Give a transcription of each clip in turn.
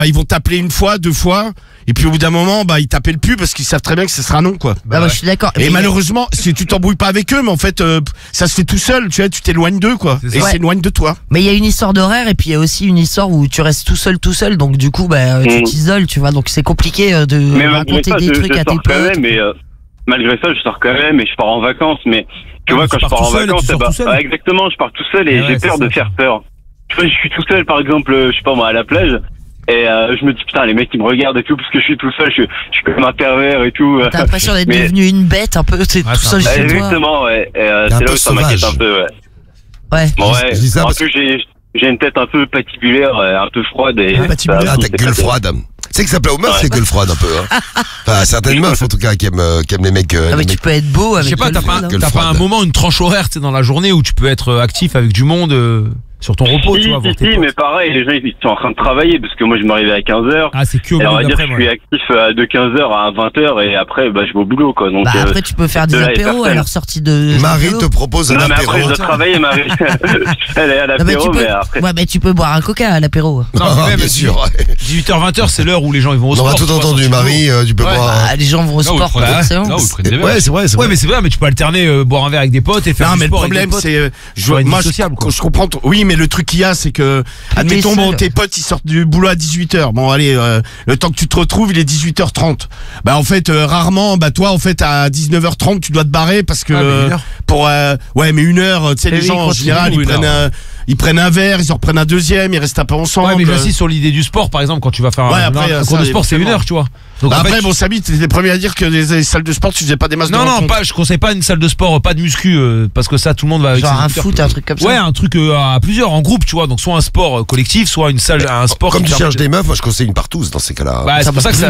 ils vont t'appeler une fois, 2 fois, et puis au bout d'un moment, ils t'appellent plus parce qu'ils savent très bien que ce sera non, quoi. Bah, je suis d'accord. Et malheureusement, si tu t'embrouilles pas avec eux, mais en fait, ça se fait tout seul, tu vois, tu t'éloignes d'eux, quoi. Et ils s'éloignent de toi. Mais il y a une histoire d'horaire, et puis il y a aussi une histoire où tu restes tout seul, donc du coup, tu t'isoles, tu vois, donc c'est compliqué de raconter des trucs à tes potes. Mais malgré ça, je sors quand même et je pars en vacances, mais tu vois, quand je pars en vacances, exactement, je pars tout seul et j'ai peur de faire peur. Tu vois, je suis tout seul, par exemple, je sais pas moi, à la plage, et je me dis putain, les mecs ils me regardent et tout parce que je suis tout seul, je suis comme un pervers et tout. T'as l'impression d'être devenu une bête un peu, t'es tout seul chez toi. Exactement, ouais. C'est là où ça m'inquiète un peu, ouais. Bon, ouais. En plus, j'ai une tête un peu patibulaire, un peu froide et. Patibulaire, t'as gueule froide. C'est que ça plaît aux meufs, c'est gueule froide un peu. Enfin, certaines meufs en tout cas qui aiment les mecs. Mais tu peux être beau avec. Je sais pas, t'as pas un moment, une tranche horaire, tu sais, dans la journée où tu peux être actif avec du monde. Sur ton repos, tu vois. Si, mais pareil, les gens ils sont en train de travailler parce que moi je me réveille à 15h. Ah, c'est que au boulot. On va dire que je suis actif de 15h à 20h et après je vais au boulot, quoi. Donc après tu peux faire des apéros à leur sortie de. Marie te propose un apéro. Non, mais après je dois travailler, Marie. Elle est à l'apéro, mais après. Ouais, mais tu peux boire un coca à l'apéro. Non, bien sûr. 18h, 20h, c'est l'heure où les gens ils vont au sport. On aura tout entendu, Marie, tu peux boire. Les gens vont au sport, forcément. Ouais, c'est vrai. Ouais, mais c'est vrai, mais tu peux alterner boire un verre avec des potes et faire du sport. Non, mais le problème c'est moi je comprends. Oui, mais le truc qu'il y a, c'est que admettons tes potes ils sortent du boulot à 18h. Bon allez, le temps que tu te retrouves, il est 18h30. En fait rarement toi en fait à 19h30 tu dois te barrer parce que pour mais 1 heure, tu sais, les gens en général ils prennent un verre, ils en reprennent un deuxième, ils restent un peu ensemble. Ouais, mais j'insiste sur l'idée du sport, par exemple, quand tu vas faire un cours de sport, c'est 1 heure, tu vois. Donc après, bon, Samy, t'es le premier à dire que les salles de sport, tu faisais pas des masses de rencontres. Non, pas, je conseille pas une salle de sport, pas de muscu, parce que ça, tout le monde va avec genre un foot, un truc comme ça. Ouais, un truc à plusieurs, en groupe, tu vois. Donc soit un sport collectif, soit une salle, un sport. Comme tu cherches des meufs, moi je conseille une partouze dans ces cas-là. Bah, c'est pour ça que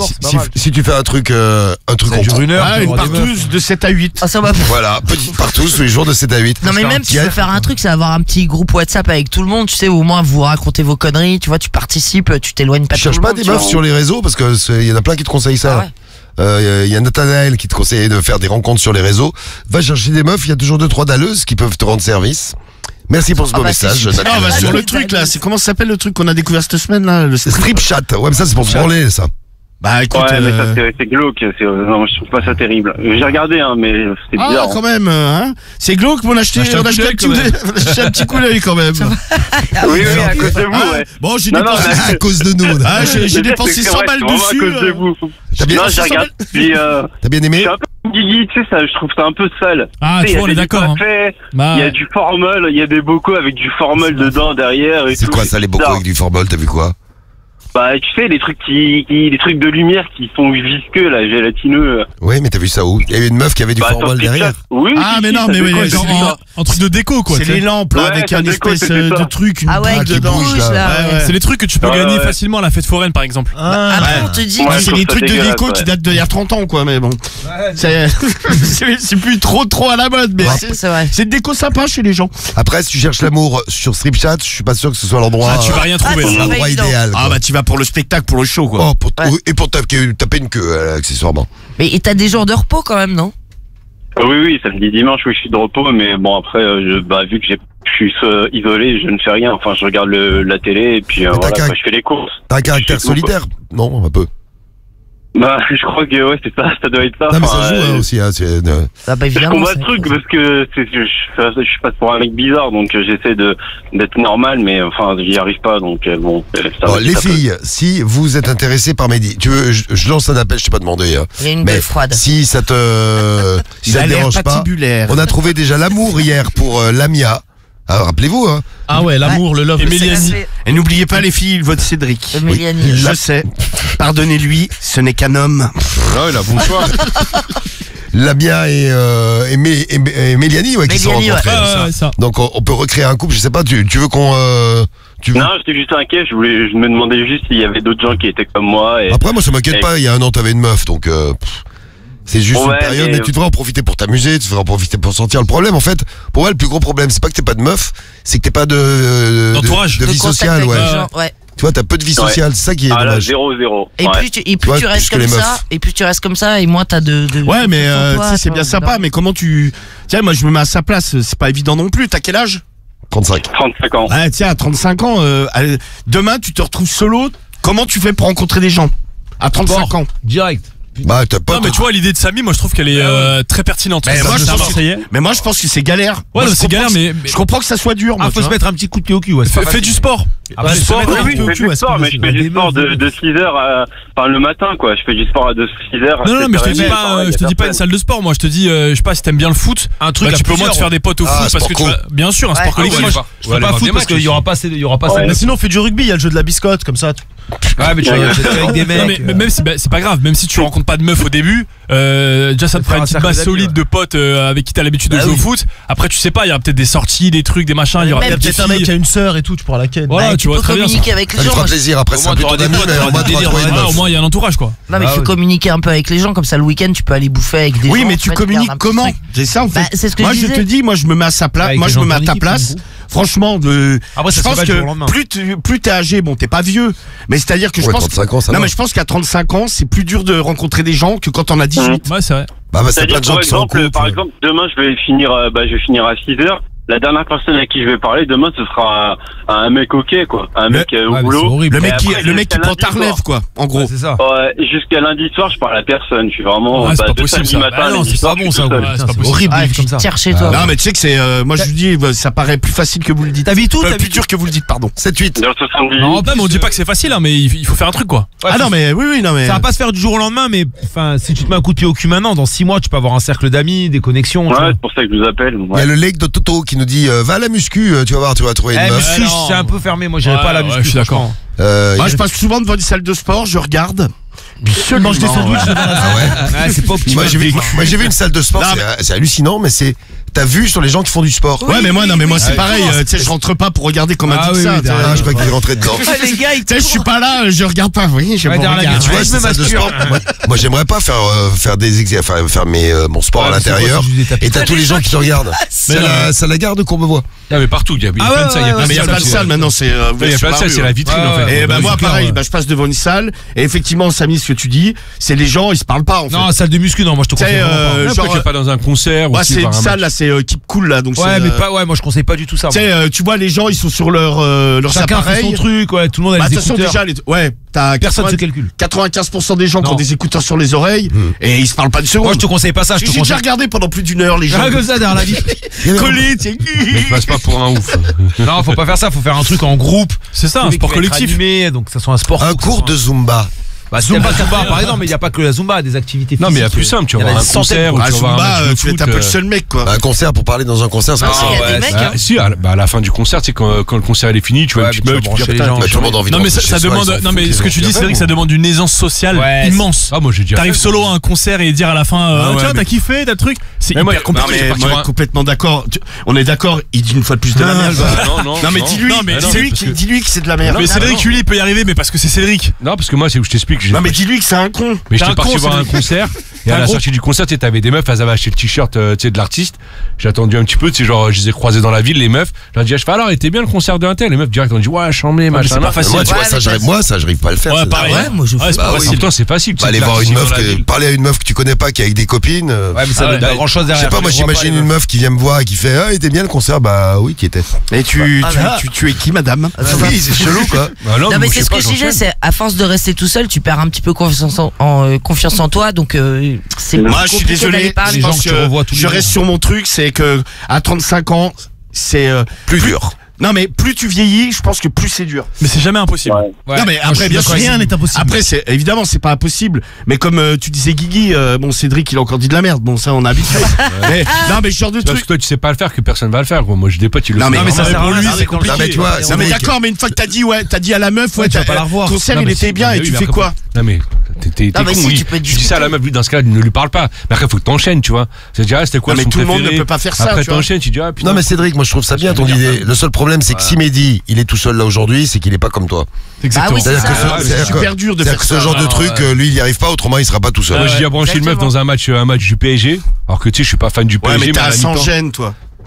si tu fais un truc ça dure 1 heure, une partouze de 7 à 8. Voilà, petite partouze tous les jours de 7 à 8. Non, mais même tu peux faire un truc, c'est avoir un petit groupe WhatsApp avec tout le monde, tu sais, au moins vous racontez vos conneries, tu vois, tu participes, tu t'éloignes pas. Tu cherches pas des meufs sur les réseaux parce que il y en a plein qui te conseillent ça. Il y a Nathanaël qui te conseille de faire des rencontres sur les réseaux. Va chercher des meufs, il y a toujours 2-3 dalleuses qui peuvent te rendre service. Merci pour ce beau message. Non, sur le truc là, c'est comment ça s'appelle le truc qu'on a découvert cette semaine là, le strip chat. Ouais, mais ça c'est pour se branler ça. Bah écoute, mais ça c'est glauque, non, je trouve pas ça terrible. J'ai regardé mais c'est bizarre. Ah quand même c'est glauque, mais on a acheté un petit coup d'œil quand même. Oui, à cause de vous, ouais. Bon, j'ai dépensé à cause de nous. J'ai dépensé 100 balles dessus. À cause de vous. T'as bien aimé? Je suis un peu guigui, tu sais, ça, je trouve ça un peu sale. Ah, tu vois, on est d'accord. Il y a du formol, il y a des bocaux avec du formol dedans derrière et tout. C'est quoi ça, les bocaux avec du formol? T'as vu quoi? Bah tu sais, les trucs de lumière qui sont visqueux là, gélatineux. Oui, mais t'as vu ça où? Il y avait une meuf qui avait du formol derrière. Oui. Ah mais non, mais oui, un truc de déco quoi. C'est les lampes là avec un espèce de truc, une boule dedans. C'est les trucs que tu peux gagner facilement à la fête foraine par exemple. Après on te dit que c'est des trucs de déco qui datent d'il y a 30 ans quoi, mais bon. C'est plus trop à la mode, mais c'est une déco sympa chez les gens. Après, si tu cherches l'amour sur Stripchat, je suis pas sûr que ce soit l'endroit. Tu vas rien trouver. L'endroit idéal. Ah bah tu vas pour le spectacle, pour le show quoi. Et pour taper une queue accessoirement. Mais t'as des jours de repos quand même, non? Oui, samedi dimanche, oui, je suis de repos, mais bon après, vu que je suis isolé, je ne fais rien. Enfin, je regarde la télé et puis voilà, je fais les courses. T'as un caractère solitaire? Non, un peu. Bah, je crois que c'est ça doit être ça. Non, mais ça joue aussi. Je comprends le truc parce que je passe pour un mec bizarre, donc j'essaie d'être normal, mais enfin j'y arrive pas, donc bon. Les filles, si vous êtes intéressées par Mehdi, tu veux, je lance un appel, je t'ai pas demandé. Il y a une belle froide. Si ça te dérange pas, on a trouvé déjà l'amour hier pour Lamia. Alors, rappelez-vous, hein. Ah ouais, l'amour, le love. Et n'oubliez pas les filles, votre Cédric. Oui, je sais. Pardonnez-lui, ce n'est qu'un homme. Ah, il a bon choix. Lamia et Mélianie, qui sont rencontrés. Ça. Donc on peut recréer un couple. Je sais pas. Tu veux qu'on Non, j'étais juste inquiet. Je me demandais juste s'il y avait d'autres gens qui étaient comme moi. Après, moi, ça m'inquiète pas. Il y a 1 an, t'avais une meuf, donc. C'est juste une période, mais tu devrais en profiter pour t'amuser, tu devrais en profiter pour sortir. Le problème, en fait, pour moi, le plus gros problème, c'est pas que t'aies pas de meuf, c'est que t'aies pas de vie sociale, Tu vois, t'as peu de vie sociale, c'est ça qui est dommage. 0-0. Et plus tu restes comme ça, et moins t'as de. Ouais, mais c'est bien sympa, mais comment tu. Tiens, moi, je me mets à sa place, c'est pas évident non plus. T'as quel âge? 35 ans. Ouais, tiens, à 35 ans, demain, tu te retrouves solo. Comment tu fais pour rencontrer des gens à 35 ans? Direct. Bah, t'as pas. Non, mais tu vois, l'idée de Samy, moi je trouve qu'elle est très pertinente. Mais moi je pense que c'est galère. Ouais, c'est galère, mais je comprends que ça soit dur. Faut se mettre un petit coup de pied au cul. Fais du sport. Oui, je fais du sport, mais je fais du sport de 6h le matin, quoi. Je fais du sport de 6h. Non, mais je te dis pas une salle de sport, moi je te dis, je sais pas, si t'aimes bien le foot, un truc, tu peux au moins te faire des potes au foot parce que tu vas, bien sûr, un sport collectif. Je fais pas foot parce qu'il y aura pas ça. Mais sinon, fais du rugby, il y a le jeu de la biscotte, comme ça. Ouais, mais tu vas avec des mecs. Mais même c'est pas grave, même si tu rencontres pas de meuf au début, déjà ça te fera une petite base solide de potes avec qui t'as l'habitude de jouer au foot. Après, tu sais pas, il y aura peut-être des sorties, des trucs, des machins, il y aura peut-être un mec qui a une sœur et tout, tu pourras la ken. Voilà, tu vois très bien. Communiquer avec les gens. Ça fera plaisir, après ça plutôt d'amis, mais au moins il y a un entourage, quoi. Non, mais il faut communiquer un peu avec les gens, comme ça le week-end tu peux aller bouffer avec des gens. Oui, mais tu communiques comment? C'est ça en fait. Moi je te dis, moi je me mets à sa place, moi je me mets à ta place. Franchement, je pense que plus t'es âgé, bon, t'es pas vieux, mais c'est-à-dire que je pense. Non, mais je pense qu'à 35 ans, c'est plus dur de rencontrer des gens que quand on a 18. Ouais, c'est vrai. C'est plein de gens qui sont en couple. Par exemple, demain, je vais finir à 6h. La dernière personne à qui je vais parler demain, ce sera un mec quoi. Un mec au boulot. Le mec qui prend ta relève, quoi. En gros. C'est ça. Jusqu'à lundi soir, je parle à personne. Je suis vraiment, c'est pas possible, ça. Matin, c'est pas bon, ça. C'est horrible, comme ça. Chez toi. Non, mais tu sais que c'est, moi je vous dis, ça paraît plus facile que vous le dites. T'habites où? Plus dur que vous le dites, pardon. 7-8. Non, mais on dit pas que c'est facile, mais il faut faire un truc, quoi. Ah non, mais oui, non, mais. Ça va pas se faire du jour au lendemain, mais enfin, si tu te mets un coup de pied au cul maintenant, dans 6 mois, tu peux avoir un cercle d'amis, des connexions. Ouais, c'est pour ça que je vous appelle. Il y a le leg de Toto qui nous dit, va à la muscu, tu vas voir, tu vas trouver une meuf. Muscu, c'est un peu fermé, moi j'irai pas à la muscu. Je suis d'accord. Moi je passe souvent devant une salle de sport, je regarde. Je mange des sandwichs devant la salle. C'est pas optimal. Moi j'ai vu une salle de sport, c'est hallucinant, mais c'est. T'as vu sur les gens qui font du sport? Ouais, mais moi c'est pareil, tu sais, je rentre pas pour regarder comme un dit ça. Je crois qu'il est rentré dedans. Les gars, tu sais, je suis pas là, je regarde pas, oui, je regarde. Tu vois, cette salle de sport. Moi j'aimerais pas faire mon sport à l'intérieur et t'as tous les gens qui te regardent. C'est la gare de Courbevoie. Non, mais partout, il y a plein de salles. Il y a plein de salles maintenant, c'est. Il y a plein de salles, c'est la vitrine en fait. Et ben moi pareil, je passe devant une salle et effectivement, Samy, ce que tu dis, c'est les gens, ils se parlent pas en fait. Non, salle de muscu, non, moi je te conseille pas. Genre, tu es pas dans un concert. Ouais, c'est une salle là, c'est Keep Cool là, donc. Ouais, mais pas, moi je conseille pas du tout ça. Tu sais, tu vois les gens, ils sont sur leurs appareils. Chacun fait son truc, ouais, tout le monde a des écouteurs. Ouais, t'as personne se calcule. 95% des gens qui ont des écouteurs sur les oreilles et ils se parlent pas du second. Moi je te conseille pas ça, J'ai déjà regardé pendant plus d'1 heure les gens. Comme ça derrière la vitre. Collé, tu sais. Je passe pas pour un ouf. Non, faut pas faire ça, faut faire un truc en groupe. C'est ça, un sport collectif. Donc ça soit un sport. Un cours de Zumba. Zumba par exemple, mais il n'y a pas que la Zumba, des activités physiques. Non, mais il y a plus simple, tu vas voir un concert ou tu vas voir un match de foot. Tu vas être un peu le seul mec, quoi. Un concert, pour parler dans un concert, c'est pas ça. Si, à la fin du concert, c'est quand le concert est fini, tu vois une petite meuf, tu branches les gens. Tout le monde a envie de rentrer chez soi, non, mais ce que tu dis, c'est vrai que ça demande une aisance sociale immense. Ah, moi j'ai dit. T'arrives solo à un concert et dire à la fin, tiens, t'as kiffé, t'as le truc. C'est hyper compliqué. Moi, complètement d'accord. On est d'accord, il dit une fois de plus de la merde. Non, mais dis-lui que c'est de la merde. Mais Cédric, lui, il peut y arriver, mais parce que c'est Cédric. Non, parce que moi, c'est où je t'explique. Non, mais dis-lui que c'est un con. Mais j'étais parti voir un concert et à la sortie du concert, tu sais, t'avais des meufs, elles avaient acheté le t-shirt, tu sais, de l'artiste. J'ai attendu un petit peu, tu sais, genre, je les ai croisées dans la ville, les meufs. Je leur ai dit, alors, était bien le concert d'un tel. Les meufs direct ont dit, ouais, chambé, machin. C'est pas facile. Moi, ça, j'arrive pas à le faire. Ouais, pareil. Moi je fais pas facile. Pourtant, c'est facile. Aller voir une meuf, parler à une meuf que tu connais pas, qui est avec des copines. Ouais, mais ça donne pas grand chose derrière. Je sais pas, moi, j'imagine une meuf qui vient me voir et qui fait, ah, était bien le concert, bah oui, qui était. Et tu es qui, madame? Oui, c'est chelou, quoi. Non, mais c'est ce que je disais, c'est à force de rester tout seul, tu perds un petit peu confiance en toi, donc c'est moi je suis désolé, je reste sur mon truc, c'est que à 35 ans c'est plus dur. Non mais plus tu vieillis, je pense que plus c'est dur. Mais c'est jamais impossible. Non mais après bien sûr rien n'est impossible. Après c'est évidemment c'est pas impossible, mais comme tu disais Guigui, bon Cédric il a encore dit de la merde, bon ça on a habitué. Non mais ce genre de truc. Parce que toi tu sais pas le faire, que personne va le faire. Moi j'ai des potes, ils le font. Non mais ça sert à rien, c'est compliqué. Non mais tu vois, non mais d'accord, mais une fois que t'as dit à la meuf, tu vas pas la revoir. Ton concert il était bien et tu fais quoi? Non mais t'es con, tu dis ça à la meuf, lui dans ce cas ne lui parle pas. Mais après faut que t'enchaînes, tu vois. C'est-à-dire c'était quoi? Mais tout le monde ne peut pas faire ça. Après t'enchaînes, tu dis ah putain. Non mais Cédric, moi je trouve ça bien ton idée. Le seul problème c'est que si Mehdi il est tout seul là aujourd'hui, c'est qu'il est pas comme toi. Exactement. C'est super dur de faire ce genre de truc, lui il y arrive pas, autrement il sera pas tout seul. Moi j'ai dit à brancher une meuf dans un match du PSG, alors que tu sais je suis pas fan du PSG. Ouais mais t'as sans gêne toi.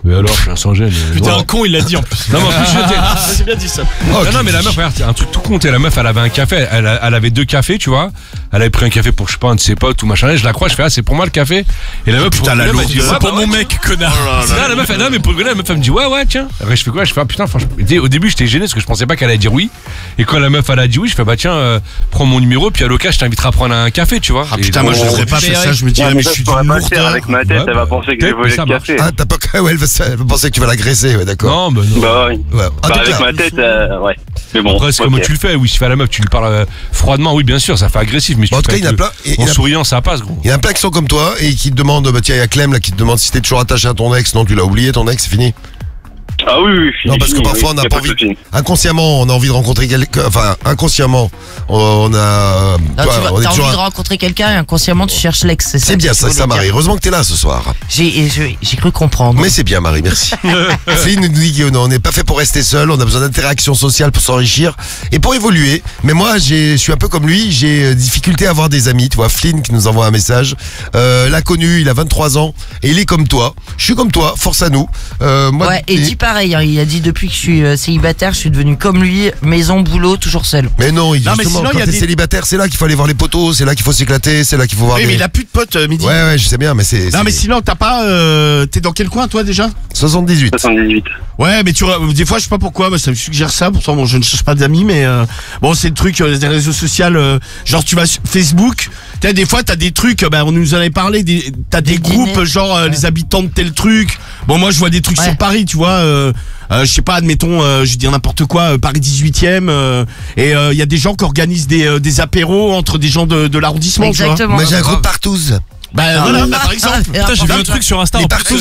Mais alors, je suis un sans-gêne. Putain, un con, il l'a dit en plus. Non, mais en plus, C'est bien dit ça. non, mais la meuf, regarde, un truc tout con. La meuf, elle avait un café. Elle avait 2 cafés, tu vois. Elle avait pris un café pour, je sais pas, un de ses potes ou machin. Je la crois, je fais, c'est pour moi le café. Et la meuf, putain, la lourde. C'est pour mon mec, connard. La meuf, non, mais pour le gars, la meuf, elle me dit, ouais, tiens. Après, je fais quoi? Je fais, putain, franchement. Au début, j'étais gêné parce que je pensais pas qu'elle allait dire oui. Et quand la meuf, elle a dit oui, je fais, tiens, prends mon numéro, puis à l'occasion, je t'inviterai à prendre un café, tu vois. Ah putain, moi, je devrais pas faire ça. Je me dis, mais je suis d'une lourdeur. Avec ma tête, elle va penser que j'ai volé le café. Ah, t'as pas. Ouais, elle va penser que tu vas l'agresser, ouais, d'accord. Non, bah non. Bah oui. Ouais. Avec ma tête, ouais. Mais bon. Après, c'est comment tu le fais? Oui, si tu fais à la meuf, tu lui parles froidement, oui, bien sûr, ça fait agressif, mais en tout cas, il y en a plein. En souriant, ça passe, gros. Il y en a plein qui sont comme toi et qui te demandent, tiens, il y a Clem là qui te demande si t'es toujours attaché à ton ex. Non, tu l'as oublié, ton ex, c'est fini. Ah oui, non, parce que parfois on n'a pas envie. Inconsciemment, on a envie de rencontrer quelqu'un. Enfin, inconsciemment, on a. T'as envie de rencontrer quelqu'un et inconsciemment tu cherches l'ex. C'est bien ça, Marie. Heureusement que t'es là ce soir. J'ai cru comprendre. Mais c'est bien, Marie, merci. Flynn nous dit qu'on n'est pas fait pour rester seul. On a besoin d'interaction sociale pour s'enrichir et pour évoluer. Mais moi, je suis un peu comme lui. J'ai difficulté à avoir des amis. Tu vois, Flynn qui nous envoie un message. L'a connu, il a 23 ans et il est comme toi. Je suis comme toi. Force à nous. Moi, ouais, et dit pareil, hein, il a dit depuis que je suis célibataire, je suis devenu comme lui, maison, boulot, toujours seul. Mais non, justement, quand t'es célibataire, c'est là qu'il faut aller voir les potos, c'est là qu'il faut s'éclater, c'est là qu'il faut voir. Oui, mais il a plus de potes, Midi. Ouais, je sais bien, mais c'est. Non, mais sinon, t'as pas. T'es dans quel coin, toi, déjà? 78. Ouais, mais des fois, je sais pas pourquoi, ça me suggère ça. Pourtant, bon, je ne cherche pas d'amis, mais bon, c'est le truc des réseaux sociaux. Genre, tu vas sur Facebook. Des fois, t'as des trucs. On nous en avait parlé. T'as des groupes, genre les habitants de tel truc. Bon, moi, je vois des trucs sur Paris, tu vois. Je sais pas, admettons, je vais dire n'importe quoi, Paris 18e, et il y a des gens qui organisent des apéros entre des gens de l'arrondissement. Exactement. Moi j'ai un groupe Partouze. Voilà, par exemple. Putain, j'ai vu un truc sur Insta.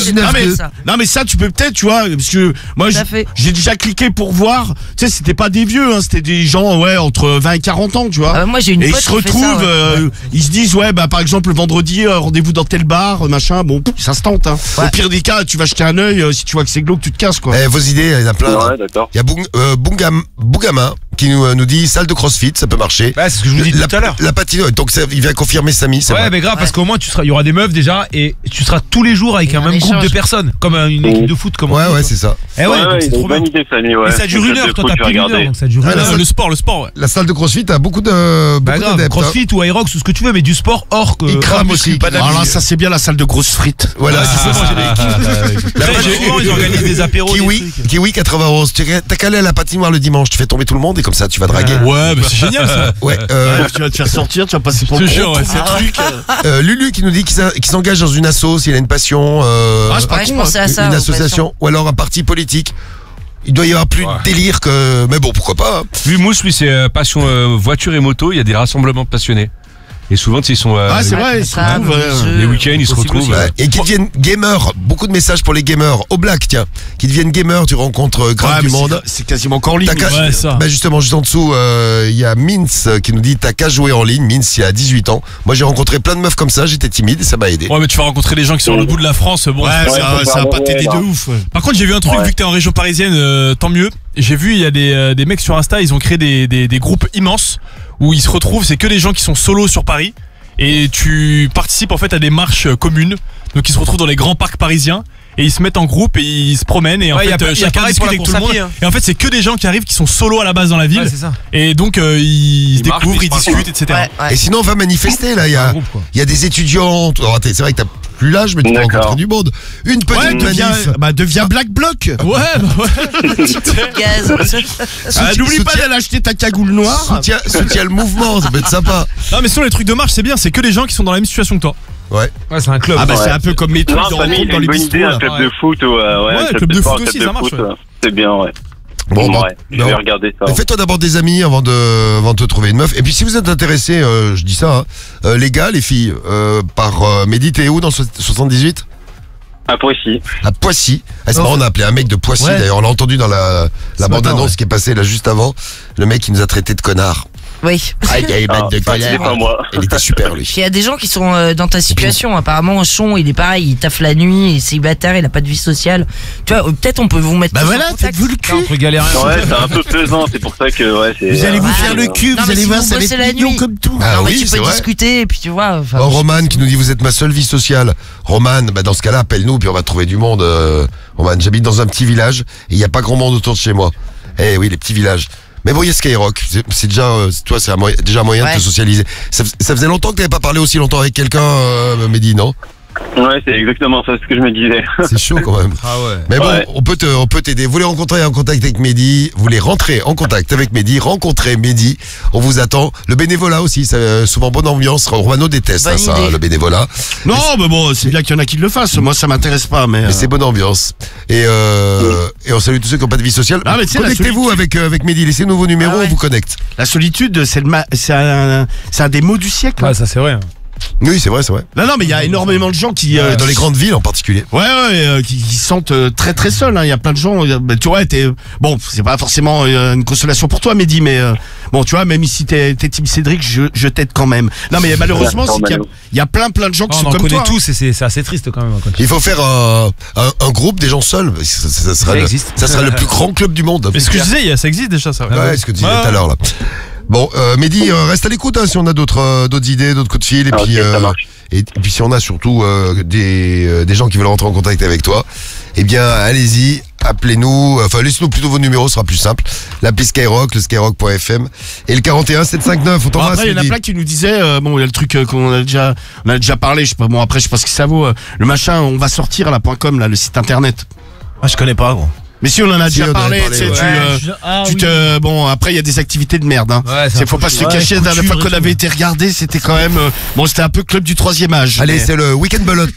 Non mais ça tu peux peut-être, tu vois, parce que moi j'ai déjà cliqué pour voir. Tu sais, c'était pas des vieux, hein, c'était des gens entre 20 et 40 ans, tu vois. Moi j'ai une pote et ils se retrouvent, ils se disent par exemple le vendredi rendez-vous dans tel bar, machin. Bon, ça se tente. Hein. Au pire des cas, tu vas jeter un œil. Si tu vois que c'est glauque, tu te casses quoi. Vos idées, il y en a plein. Ouais, d'accord. Il y a Bougama qui nous dit salle de CrossFit, ça peut marcher. Ouais, c'est ce que je vous dis tout à l'heure. La patinoire, donc il vient confirmer Samy. Ouais, mais grave, parce qu'au moins il y aura des meufs déjà et tu seras tous les jours avec un même groupe de personnes, comme une équipe de foot, comme on dit. Ouais, c'est ça. Eh ouais, donc c'est trop bien. Et ça dure 1 heure, toi t'as plus d'1 heure, donc ça dure 1 heure. Le sport, ouais. La salle de CrossFit a beaucoup d'adeptes. CrossFit ou Aerox ou ce que tu veux, mais du sport hors que. Il crame aussi. Alors ça c'est bien la salle de grosses frites. Voilà, c'est ça. Ils organisent des apéros. Kiwi 91. T'as qu'à aller à la patinoire le dimanche, tu fais tomber tout le monde et comme ça tu vas draguer. Ouais, mais c'est génial ça. Ouais. Tu vas te faire sortir, tu vas passer pour le truc. Lulu qui nous dit qu'il s'engage dans une asso s'il a une passion. Je pensais à ça. Une association ou alors un parti politique. Il doit y avoir plus de délire que. Mais bon, pourquoi pas. Lui, Mousse, c'est passion voiture et moto. Il y a des rassemblements de passionnés. Et souvent, ils sont. C'est vrai, ils se retrouvent. Les week-ends, ils se retrouvent. Et qui deviennent gamers. Beaucoup de messages pour les gamers. Au Black, tiens. Qui deviennent gamers, tu rencontres grave du monde. C'est quasiment encore en ligne. Justement, juste en dessous, il y a Mince qui nous dit t'as qu'à jouer en ligne. Mince, il y a 18 ans. Moi, j'ai rencontré plein de meufs comme ça. J'étais timide et ça m'a aidé. Ouais, mais tu vas rencontrer des gens qui sont au bout de la France. Bon, ça va pas t'aider de ouf. Par contre, j'ai vu un truc, vu que t'es en région parisienne, tant mieux. J'ai vu, il y a des mecs sur Insta, ils ont créé des groupes immenses où ils se retrouvent. C'est que des gens qui sont solos sur Paris. Et tu participes en fait à des marches communes. Donc ils se retrouvent dans les grands parcs parisiens et ils se mettent en groupe et ils se promènent et en fait chacun discute avec tout le monde. Et en fait c'est que des gens qui arrivent qui sont solos à la base dans la ville. Et donc ils se découvrent, ils discutent, etc. Et sinon on va manifester là. Il y a des étudiants. C'est vrai que t'as plus l'âge, mais tu peux rencontrer du monde. Une petite manif. Deviens Black Bloc. N'oublie pas d'aller acheter ta cagoule noire. Soutiens le mouvement, ça peut être sympa. Non mais sinon les trucs de marche c'est bien, c'est que des gens qui sont dans la même situation que toi. Ouais, c'est un club. C'est un peu comme mes trucs dans les bistrots. Un club de foot, un club de foot aussi, ça marche. C'est bien, ouais. Bon, je vais regarder ça. Fais-toi d'abord des amis avant de te trouver une meuf. Et puis si vous êtes intéressés, je dis ça, les gars, les filles, par Mehdi, t'es où dans 78 ? À Poissy. À Poissy. C'est marrant, on a appelé un mec de Poissy. D'ailleurs, on l'a entendu dans la bande-annonce qui est passée là juste avant. Le mec, il nous a traité de connard. Oui. Ah, il y a eu de colère. pas moi. Il était super, lui. Il y a des gens qui sont dans ta situation. Apparemment, Chon, il est pareil, il taffe la nuit, il est célibataire, il a pas de vie sociale. Tu vois, peut-être on peut vous mettre. Bah voilà, faites-vous le cul. Entre galériens. Ouais, c'est un peu pesant, c'est pour ça que, ouais, c'est. Vous allez vous faire le cul, Non, vous mais allez si voir, vous ça va bossez être la mignon nuit. comme tout. Ah Non, mais oui, tu c'est peux vrai. discuter, et puis tu vois. Oh, Roman qui nous dit vous êtes ma seule vie sociale. Roman, bah dans ce cas-là, appelle-nous puis on va trouver du monde. Roman, j'habite dans un petit village et il n'y a pas grand monde autour de chez moi. Eh oui, les petits villages. Mais bon, il y a Skyrock. C'est déjà, toi, c'est déjà un moyen de te socialiser. Ça faisait longtemps que tu n'avais pas parlé aussi longtemps avec quelqu'un, Mehdi, non? Ouais, c'est exactement ça, ce que je me disais. C'est chaud quand même. Ah ouais. Mais bon, on peut t'aider. Vous voulez rentrer en contact avec Mehdi, vous voulez rentrer en contact avec Mehdi, rencontrer Mehdi. On vous attend. Le bénévolat aussi, c'est souvent bonne ambiance. Romano déteste ça, le bénévolat. Non, mais bon, c'est bien qu'il y en a qui le fassent. Moi, ça m'intéresse pas, mais c'est bonne ambiance. Et on salue tous ceux qui n'ont pas de vie sociale. Ah, mais connectez-vous avec Mehdi. Laissez-nous vos numéros, on vous connecte. La solitude, c'est un des mots du siècle. Ouais, ça c'est vrai. Oui, c'est vrai. Non, mais il y a énormément de gens qui dans les grandes villes en particulier. qui se sentent très très seuls. Il y a plein de gens. Tu vois, bon, c'est pas forcément une consolation pour toi, Mehdi, mais bon, tu vois, même si t'es Team Cédric, je t'aide quand même. Non, mais malheureusement, c'est qu'il y a plein de gens qui sont comme toi. On en connaît tous, et c'est assez triste quand même. Il faut faire un groupe des gens seuls. Ça sera le plus grand club du monde. Mais ce que je disais, ça existe déjà, ça. Ouais, ce que tu disais tout à l'heure là. Bon, Mehdi, reste à l'écoute si on a d'autres idées, d'autres coups de fil, et puis si on a surtout des gens qui veulent rentrer en contact avec toi, eh bien allez-y, appelez-nous, laissez-nous plutôt vos numéros, ce sera plus simple. L'appli Skyrock, le skyrock.fm et le 41 759. On t'embrasse. Après, il y en a plein qui nous disaient, il y a le truc qu'on a déjà parlé, je sais pas, bon après je sais pas ce que ça vaut, le machin, on va sortir .com là, le site internet. Ah, je connais pas, gros. Mais si on en a déjà parlé, bon, après il y a des activités de merde, hein. Ouais, faut pas se cacher, la dernière fois qu'on avait été regardé, c'était quand même, c'était un peu club du 3e âge. Allez, c'est le week-end belote.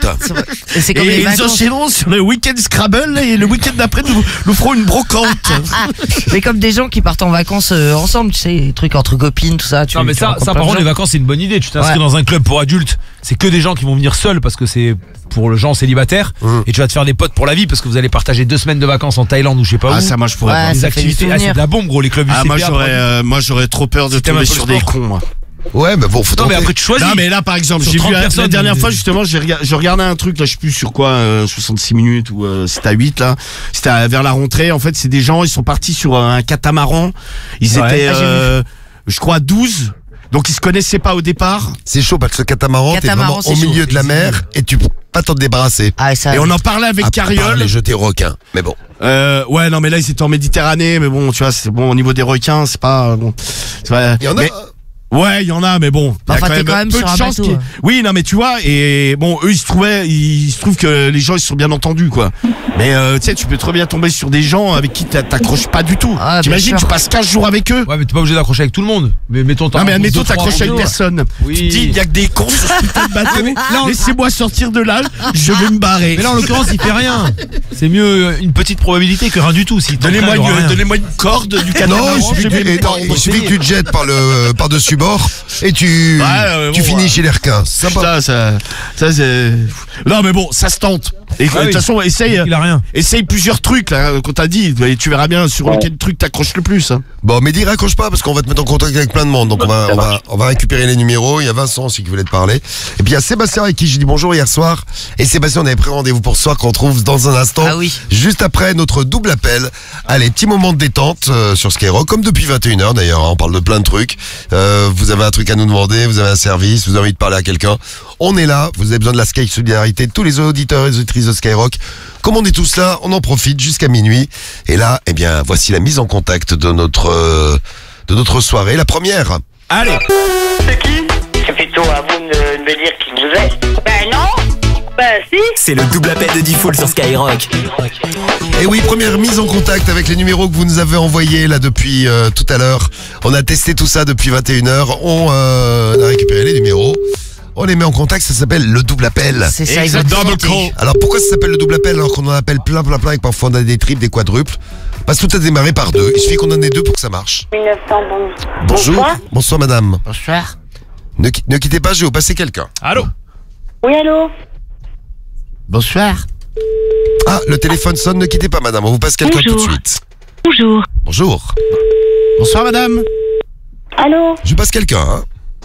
Et ils enchaîneront sur le week-end Scrabble et le week-end d'après nous ferons une brocante. Mais comme des gens qui partent en vacances ensemble, tu sais, des trucs entre copines, tout ça. Non, mais ça par contre, les vacances, c'est une bonne idée. Tu t'inscris dans un club pour adultes, c'est que des gens qui vont venir seuls parce que c'est pour le gens célibataires, et tu vas te faire des potes pour la vie parce que vous allez partager 2 semaines de vacances en Thaïlande ou je sais pas où. Ah, ça, moi, je pourrais pas. Des activités, c'est de la bombe, gros, les clubs UCPA. Moi, j'aurais trop peur de tomber sur des cons, moi. Ouais, mais bon, faut non, mais après, tu choisis. Non, mais là, par exemple, j'ai vu la dernière fois, justement, je regardais un truc, là, je sais plus sur quoi, 66 minutes, ou c'était à 8, là. C'était vers la rentrée. En fait, c'est des gens, ils sont partis sur un catamaran. Ils étaient, je crois, 12. Donc, ils se connaissaient pas au départ. C'est chaud parce que le catamaran, t'es vraiment au milieu de la mer et tu peux pas t'en débarrasser. Et on en parlait avec Cariole. Les jetés requins, mais bon. Ouais, non, mais là, ils étaient en Méditerranée, mais bon, tu vois, c'est bon, au niveau des requins, c'est pas, bon. Il y en a. Ouais, il y en a, mais bon. Enfin, t'es quand même peu sur de un chance. bateau. Oui, non, mais tu vois, et bon, eux, il se trouve que les gens, ils se sont bien entendus, quoi. Mais tu sais, tu peux très bien tomber sur des gens avec qui t'accroches pas du tout. Ah, t'imagines, tu passes 15 jours avec eux. Ouais, mais t'es pas obligé d'accrocher avec tout le monde. Mais mettons, non, mais admettons, t'accroches avec personne. Oui. Tu te dis, il y a que des cons sur ce putain de bateau. Laissez-moi sortir de là, je vais me barrer. Mais là, en l'occurrence, il fait rien. C'est mieux une petite probabilité que rien du tout. Si donnez-moi une corde du catamaran. Non, il suffit que tu te jettes par-dessus bord et tu finis chez les requins. Ça c'est. Non, mais bon, ça se tente. Et de toute façon, essaye plusieurs trucs là qu'on t'a dit, et tu verras bien sur quel truc t'accroches le plus. Hein. Bon, Mehdi, raccroche pas parce qu'on va te mettre en contact avec plein de monde. Donc on va récupérer les numéros. Il y a Vincent aussi qui voulait te parler. Et puis il y a Sébastien avec qui j'ai dit bonjour hier soir. Et Sébastien, on avait pris rendez-vous pour ce soir qu'on retrouve dans un instant. Ah oui. Juste après notre double appel. Allez, petit moment de détente sur Skyrock, comme depuis 21h d'ailleurs. Hein, on parle de plein de trucs. Vous avez un truc à nous demander, vous avez un service, vous avez envie de parler à quelqu'un. On est là. Vous avez besoin de la Sky Solidarité. Tous les auditeurs et les auditrices de Skyrock. Comme on est tous là, on en profite jusqu'à minuit. Et là, eh bien, voici la mise en contact de notre soirée, la première. Allez. C'est qui? C'est plutôt à vous de me dire qui vous êtes. Ben non. Ben si. C'est le double appel de Diffoul sur Skyrock. Et oui, première mise en contact avec les numéros que vous nous avez envoyés là depuis tout à l'heure. On a testé tout ça depuis 21h. On a récupéré les numéros. On les met en contact, ça s'appelle le double appel. C'est ça, exactement. Double call. Alors pourquoi ça s'appelle le double appel alors qu'on en appelle plein et que parfois on a des triples, des quadruples? Parce que tout a démarré par 2. Il suffit qu'on en ait 2 pour que ça marche. 1900, Bonjour. Bonsoir. Bonsoir madame. Bonsoir. Ne quittez pas, je vais vous passer quelqu'un. Allô? Oui, allô? Bonsoir. Ah, le téléphone sonne, ne quittez pas madame, on vous passe quelqu'un tout de suite. Bonjour. Bonjour. Bonsoir, madame. Allô? Je passe quelqu'un, hein.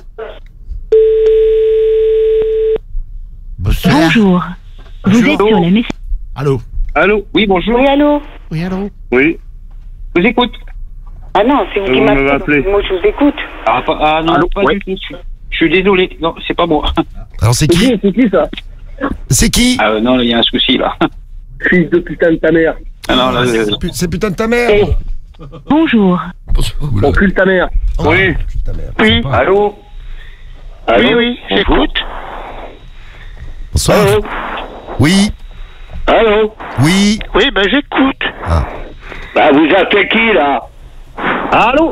Bonjour. Vous êtes sur la messagerie. Allô? Allô? Oui, bonjour. Oui, allô? Oui, allô? Oui. Je vous écoute. Ah non, c'est vous qui m'avez appelé. Moi, je vous écoute. Non, allô? Pas du tout. Je suis désolé. Non, c'est pas moi. Alors c'est qui? C'est qui ça? C'est qui? Ah non, il y a un souci là. Fils de putain de ta mère. Ah non, là, C'est putain de ta mère. Hey. Bonjour. Encule ta mère. Oui. Oui. Allô? Allô? Oui, j'écoute. Bonsoir. Allô? Oui. Allô? Oui. Oui, ben j'écoute. Ah. Bah vous appelez qui là? Allô?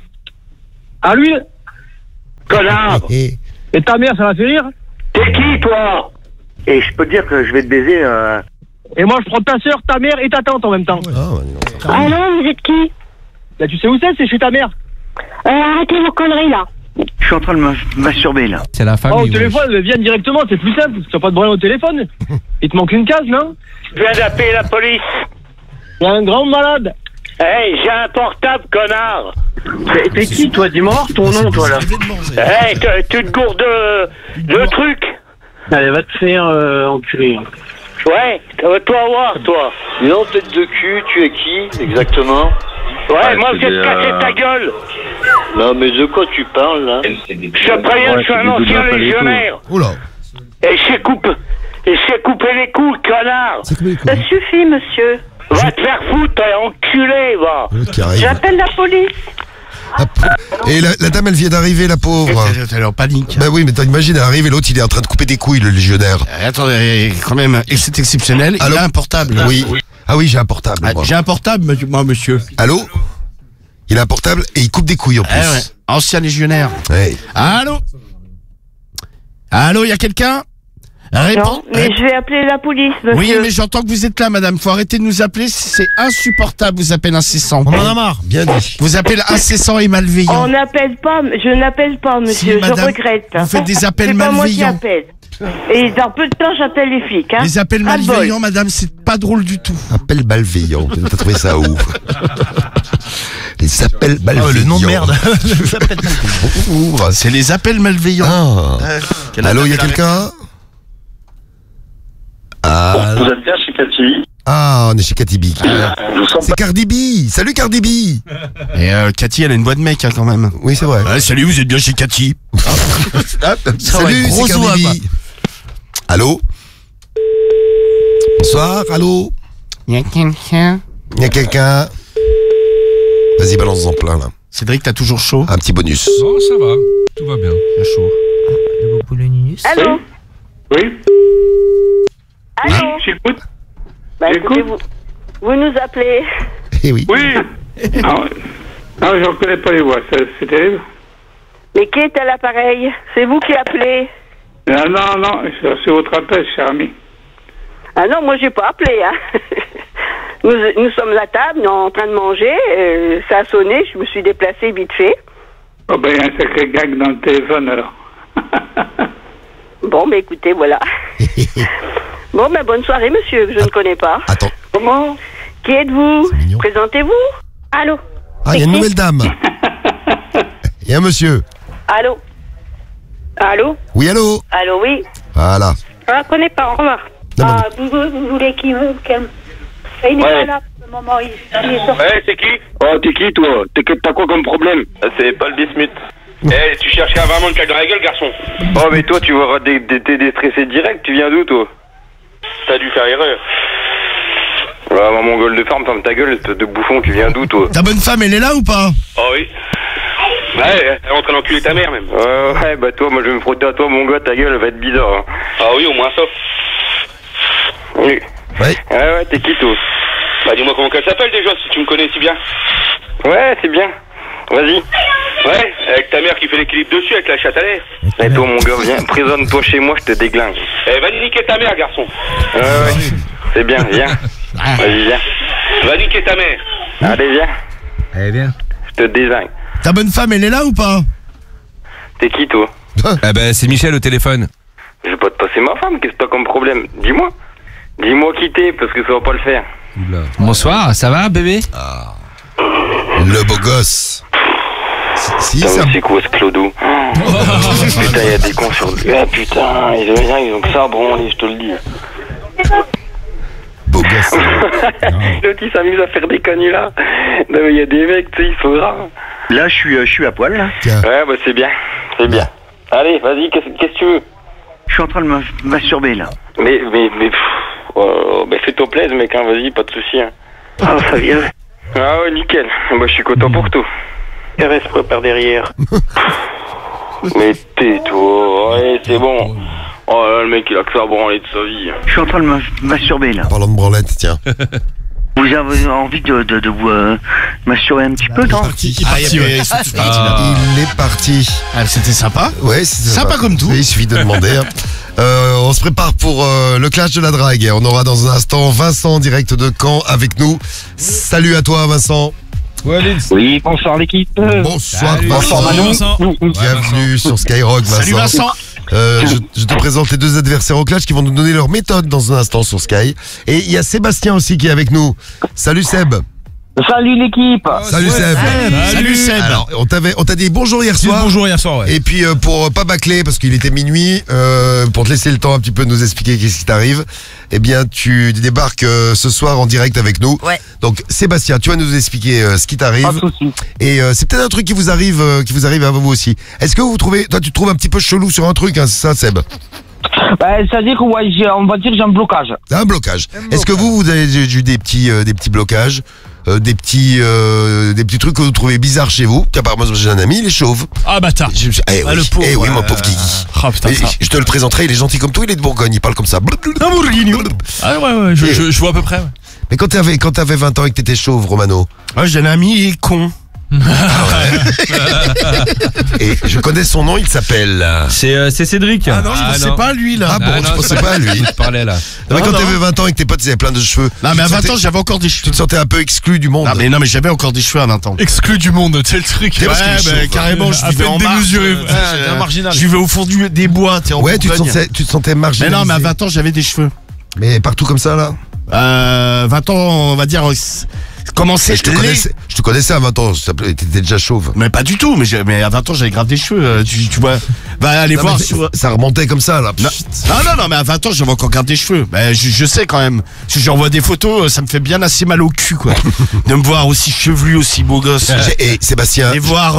À lui? Connard! Et Et ta mère, ça va fait rire? T'es qui toi? Et je peux te dire que je vais te baiser. Et moi je prends ta soeur, ta mère et ta tante en même temps. Ah non, vous êtes qui? Là tu sais où c'est chez ta mère. Arrêtez vos conneries là. Je suis en train de masturber là. C'est la famille. Oh, au téléphone, viens directement, c'est plus simple. Tu vas pas te branler au téléphone. Il te manque une case, non? Je viens d'appeler la police. Il y a un grand malade. Hey, j'ai un portable, connard. T'es qui toi? Dis-moi ton nom toi là. Hey, tu te gourdes de truc. Allez, va te faire enculer. Ouais, toi voir, toi. Non, tête de cul, tu es qui, exactement? Ouais, moi, je vais te casser ta gueule. Non, mais de quoi tu parles, là? Je te préviens, je suis un ancien légionnaire. Oula. Et je sais couper les coups, connard. Ça suffit, monsieur. Va te faire foutre, enculé, va. L'autre qui arrive. J'appelle la police. Et la dame, elle vient d'arriver, la pauvre. Elle est en panique. Bah oui, mais t'imagines, elle arrive et l'autre, il est en train de couper des couilles, le légionnaire. Attendez, quand même, et c'est exceptionnel. Allô? Il a un portable. Oui. Ah oui, j'ai un portable. Ah, moi. j'ai un portable, moi, monsieur. Allô? Il a un portable et il coupe des couilles en plus. Ah ouais. Ancien légionnaire. Ouais. Allô? Allô, il y a quelqu'un? Non, mais je vais appeler la police, monsieur. Oui, mais j'entends que vous êtes là, madame. Faut arrêter de nous appeler. C'est insupportable. Vous appelez incessant. On en a marre. Bien dit. Vous appelez incessant et malveillant. On n'appelle pas, je n'appelle pas, monsieur. Si, madame, je regrette. vous faites des appels C'est pas moi qui malveillants. appelle. Et dans peu de temps, j'appelle les flics. Hein. Les appels Pas de bol. malveillants, madame, c'est pas drôle du tout. Appel malveillant. T'as trouvé ça où? Les appels malveillants. le nom de merde. Bonjour. C'est les appels malveillants. Ah. Allô, il y a quelqu'un? Ah. Vous êtes bien chez Cathy? Ah, on est chez Cathy B. C'est Cardi B. Salut Cardi B. Et Cathy, elle a une voix de mec, hein, quand même. Oui, c'est vrai. Ouais, salut, vous êtes bien chez Cathy. Salut, c'est Cardi B. Allô? Bonsoir, allô? Il y a quelqu'un? Il y a quelqu'un? Vas-y, balance-en plein, là. Cédric, t'as toujours chaud? Un petit bonus. Oh, ça va. Tout va bien. T'as chaud. Allô? Oui. Allô? J'écoute. Bah écoutez, vous nous appelez. Eh oui. Oui. Non, je ne reconnais pas les voix, c'est terrible. Mais qui est à l'appareil? C'est vous qui appelez? Non, c'est votre appel, cher ami. Ah non, moi j'ai pas appelé. Hein. Nous sommes à table, nous en train de manger. Ça a sonné, je me suis déplacée vite fait. Oh ben, il y a un sacré gag dans le téléphone, alors. Bon, mais écoutez, voilà. Bon, ben bonne soirée, monsieur, que je ne connais pas. Attends. Comment? Qui êtes-vous? Présentez-vous. Allô? Ah, il y a une nouvelle dame. Il y a un monsieur. Allô? Allô? Oui, allô? Allô, oui? Voilà. Je ne connais pas, au revoir. Non, Ah, vous voulez qui veut? Il n'est pas là pour le moment, il est sorti. Ouais, c'est qui? Oh, t'es qui, toi? T'as quoi comme problème? C'est Paul Bismuth. Eh, tu cherches à vraiment te caler dans la gueule, garçon. Oh, mais toi, tu vas t'es déstressé direct. Tu viens d'où, toi? T'as dû faire erreur. Ouais, mon gueule de ferme, ferme ta gueule, espèce de bouffon, tu viens d'où, toi? Ta bonne femme, elle est là ou pas? Oh oui. Ouais, elle est en train d'enculer ta mère, même. Ouais, bah toi, moi, je vais me frotter à toi, mon gars, ta gueule, elle va être bizarre. Hein. Ah oui, au moins ça. Oui. Ouais. Ouais, t'es qui, toi? Bah, dis-moi comment qu'elle s'appelle, déjà, si tu me connais si bien. Ouais, c'est bien. Vas-y. Ouais, avec ta mère qui fait l'équilibre dessus, avec la chatte à lait. Et toi, mon gars, viens, prisonne-toi chez moi, je te déglingue. Eh, va niquer ta mère, garçon. Ouais. C'est bien, viens. Vas-y, viens. Va niquer ta mère. Allez, viens. Allez, viens. Je te désingue. Ta bonne femme, elle est là ou pas? T'es qui, toi? Ah ben, c'est Michel au téléphone. Je vais pas te passer ma femme, qu'est-ce que t'as comme problème? Dis-moi. Dis-moi qui t'es, parce que ça va pas le faire. Bonsoir, ça va, bébé? Le beau gosse. Si, c'est quoi ce clodo? Putain, il y a des cons sur... Ah putain, ils ont que ça à branler, je te le dis. Beau gosse. L'autre il s'amuse à faire des canulars. Non mais il y a des mecs, tu sais, ils sont rares. Là je suis à poil là. Tiens. Ouais bah c'est bien. Allez, vas-y, qu'est-ce que tu veux? Je suis en train de me masturber là. Mais fais-toi plaisir mec, hein, vas-y, pas de soucis. Hein. Ah ça vient. Ah ouais, nickel. Moi je suis content pour tout. Reste par derrière. Mais tais-toi, ouais c'est bon. Oh là, le mec il a que ça à branler de sa vie. Je suis en train de me masturber là. Parlons de branlette, tiens. Vous avez envie de vous masturber un petit peu, non? Il est parti. Ah, c'était sympa. Ouais, c'était sympa comme tout. Il suffit de demander. Hein. On se prépare pour le clash de la drague. On aura dans un instant Vincent en direct de Caen avec nous. Salut à toi Vincent. Oui, bonsoir l'équipe. Bonsoir Vincent. Bienvenue sur Skyrock Vincent. Salut Vincent. Je te présente les deux adversaires au clash qui vont nous donner leur méthode dans un instant sur Sky. Et il y a Sébastien aussi qui est avec nous. Salut Seb. Salut l'équipe. Salut Seb. Salut Seb. Alors, on t'a dit bonjour hier soir. Bonjour hier soir, ouais. Et puis pour pas bâcler parce qu'il était minuit, pour te laisser le temps un petit peu de nous expliquer qu'est-ce qui t'arrive, eh bien tu débarques ce soir en direct avec nous. Ouais. Donc Sébastien, tu vas nous expliquer ce qui t'arrive. Pas de soucis. Et c'est peut-être un truc qui vous arrive à vous aussi. Est-ce que toi tu te trouves un petit peu chelou sur un truc, hein, c'est ça Seb? C'est-à-dire que on va dire que j'ai un blocage. Un blocage. Est-ce que vous avez eu des petits blocages? Des petits trucs que vous trouvez bizarres chez vous. Tiens, par exemple, j'ai un ami, il est chauve. Ah bâtard. Le pauvre. Oui, mon pauvre Guigui. Ah putain. Je te le présenterai, il est gentil comme toi, il est de Bourgogne, il parle comme ça. Un Bourguignon. Ah ouais, je vois à peu près. Ouais. Mais quand t'avais 20 ans et que t'étais chauve, Romano. Moi j'ai un ami, il est con. Et je connais son nom, il s'appelle. C'est Cédric. Ah non, je ne sais pas lui là. Ah bon, je pensais pas à lui. Je parlais là. Quand t'avais 20 ans et que tes potes ils avaient plein de cheveux. Non mais à 20 ans j'avais encore des cheveux. Tu te sentais un peu exclu du monde. Non mais j'avais encore des cheveux à 20 ans. Exclu du monde, c'est le truc. Ouais, carrément, je vivais en démesuré. Marginal. Je vivais au fond des bois, t'es en Ouais, tu te sentais marginalisé. Mais non, mais à 20 ans j'avais des cheveux. Mais partout comme ça là 20 ans, on va dire commencer. Je te connaissais à 20 ans, t'étais déjà chauve. Mais pas du tout, mais à 20 ans j'avais grave des cheveux, tu vois. Va aller voir sur... Ça remontait comme ça là. Non, mais à 20 ans j'avais encore grave des cheveux. Ben, je sais quand même. Si j'envoie des photos, ça me fait bien assez mal au cul quoi. De me voir aussi chevelu, aussi beau gosse. Et Sébastien. Et voir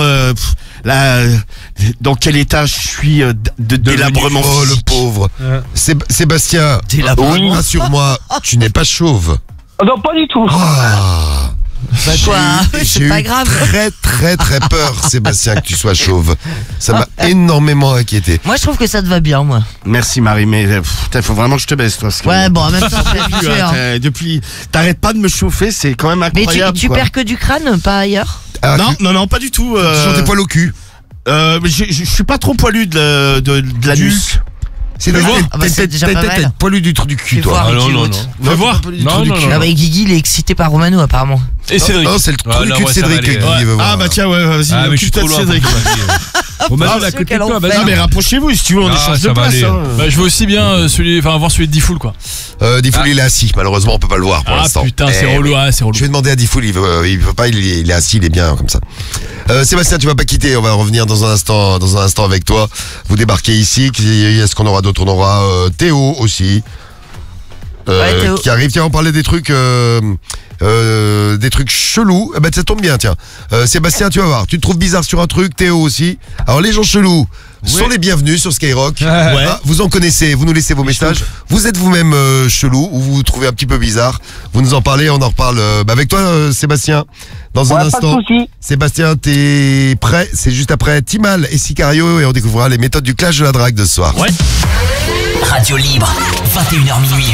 dans quel état je suis de délabrement physique. Oh le pauvre. Sébastien, rassure-moi, tu n'es pas chauve. Non, pas du tout. Bah quoi, c'est pas grave. Très peur, Sébastien, que tu sois chauve. Ça m'a énormément inquiété. Moi, je trouve que ça te va bien, moi. Merci Marie, mais il faut vraiment que je te baisse, toi. Ouais, bon, en même temps, je suis habitué. Depuis, t'arrêtes pas de me chauffer, c'est quand même incroyable. Mais tu perds que du crâne, pas ailleurs? Non, pas du tout. Tu sens tes poils au cul. Je suis pas trop poilu de l'anus. C'est déjà pas mal. Poilu du trou du cul, toi. Non. Fais voir. Non, mais Guigui, il est excité par Romano, apparemment. Et Cédric. Non, c'est le trou du cul de Cédric que Guigui veut voir. Ah, bah tiens, ouais, vas-y. Ah, mais je suis trop loin. Cédric. Romano, la côté de toi, Non, mais rapprochez-vous, si tu veux, on échange de place. Je veux aussi bien voir celui de Diffoul, quoi. Diffoul, il est assis. Malheureusement, on peut pas le voir pour l'instant. Ah putain, c'est relou. Je vais demander à Diffoul, il veut pas, il est assis, il est bien comme ça. Sébastien, tu vas pas quitter, on va revenir dans un instant avec toi. Vous débarquez ici, est-ce qu'on aura d'autres? On aura Théo aussi. Théo. Qui arrive. Tiens, on parlait des trucs chelous. Ben ça tombe bien, tiens. Sébastien, tu vas voir. Tu te trouves bizarre sur un truc, Théo aussi. Alors les gens chelous sont les bienvenus sur Skyrock. Vous en connaissez, vous nous laissez vos messages. Vous êtes vous-même chelou ou vous vous trouvez un petit peu bizarre. Vous nous en parlez, on en reparle avec toi, Sébastien. Dans un instant. Pas de soucis. Sébastien, t'es prêt? C'est juste après Timal et Sicario et on découvrira les méthodes du clash de la drague de ce soir. Radio Libre, 21h minuit.